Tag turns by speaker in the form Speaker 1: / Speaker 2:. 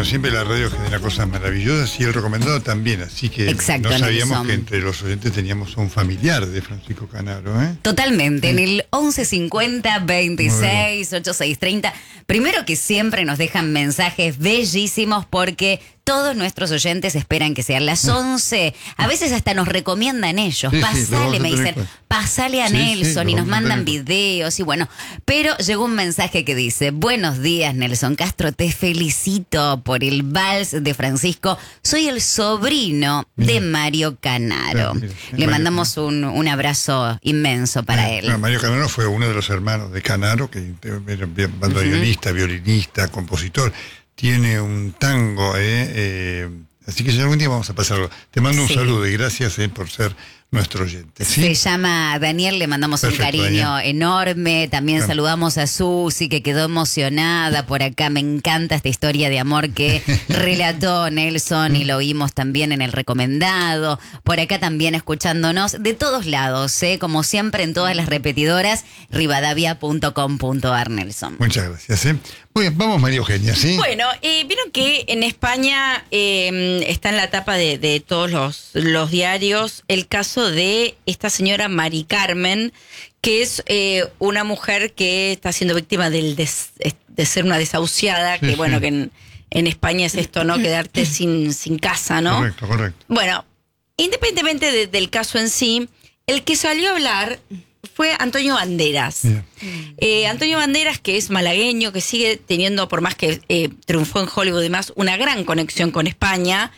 Speaker 1: siempre la radio genera cosas maravillosas y el recomendado también, así que
Speaker 2: Exacto,
Speaker 1: no sabíamos
Speaker 2: Nelson.
Speaker 1: que entre los oyentes teníamos a un familiar de Francisco Canaro, ¿eh?
Speaker 2: Totalmente, en el 1150 26 8630. Primero que siempre nos dejan mensajes bellísimos porque todos nuestros oyentes esperan que sean las 11. A veces hasta nos recomiendan ellos.
Speaker 1: Sí, sí, lo
Speaker 2: Pasale,
Speaker 1: vamos a
Speaker 2: me
Speaker 1: tener
Speaker 2: dicen,
Speaker 1: en cuenta.
Speaker 2: pasale a
Speaker 1: Sí,
Speaker 2: Nelson
Speaker 1: sí,
Speaker 2: y
Speaker 1: lo
Speaker 2: nos
Speaker 1: vamos a
Speaker 2: mandan
Speaker 1: tener en
Speaker 2: videos y bueno. Pero llegó un mensaje que dice: buenos días, Nelson Castro, te felicito por el vals de Francisco. Soy el sobrino de Mario Canaro.
Speaker 1: Mira,
Speaker 2: Le
Speaker 1: Mario
Speaker 2: mandamos un abrazo inmenso para él.
Speaker 1: Bueno, Mario Canaro fue uno de los hermanos de Canaro, que era bandoneonista, violinista, compositor. Tiene un tango, así que ya algún día vamos a pasarlo. Te mando un
Speaker 2: Sí.
Speaker 1: saludo y gracias por ser nuestro oyente. ¿Sí?
Speaker 2: Se llama Daniel, le mandamos
Speaker 1: Perfecto,
Speaker 2: un cariño
Speaker 1: Daniel.
Speaker 2: enorme. También
Speaker 1: Claro.
Speaker 2: saludamos a Susi, que quedó emocionada por acá. Me encanta esta historia de amor que relató Nelson y lo oímos también en el recomendado. Por acá también escuchándonos de todos lados, como siempre en todas las repetidoras, rivadavia.com.ar, Nelson.
Speaker 1: Muchas gracias. Muy bien, vamos María Eugenia, ¿sí?
Speaker 3: Bueno, vieron que en España está en la tapa de todos los diarios el caso de esta señora Mari Carmen, que es una mujer que está siendo víctima de ser una desahuciada,
Speaker 1: Sí,
Speaker 3: que bueno,
Speaker 1: sí.
Speaker 3: que en España es esto, ¿no? Quedarte sin casa, ¿no?
Speaker 1: Correcto.
Speaker 3: Bueno, independientemente del caso en sí, el que salió a hablar fue Antonio Banderas.
Speaker 1: Mira.
Speaker 3: Antonio Banderas, que es malagueño, que sigue teniendo, por más que triunfó en Hollywood y demás, una gran conexión con España.